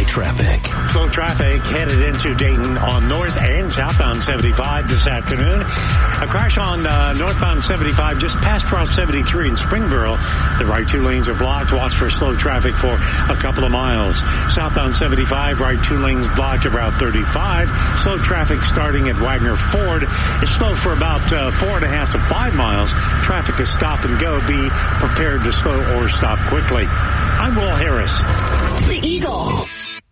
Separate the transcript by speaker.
Speaker 1: traffic.
Speaker 2: Slow traffic headed into Dayton on north and southbound 75 this afternoon. A crash on northbound 75 just past Route 73 in Springboro. The right two lanes are blocked. Watch for slow traffic for a couple of miles. Southbound 75, right two lanes blocked at Route 35. Slow traffic starting at Wagner Ford. It's slow for about 4.5 to 5 miles. Traffic is stop and go. Be prepared to slow or stop quickly. I'm Will Harris.
Speaker 3: The Eagle.